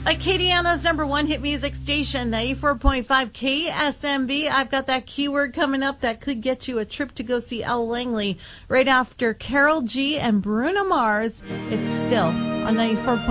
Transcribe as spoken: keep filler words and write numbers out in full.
Acadiana's number one hit music station, ninety-four point five K S M B. I've got that keyword coming up that could get you a trip to go see Elle Langley right after Carol G and Bruno Mars. It's still on ninety-four point five.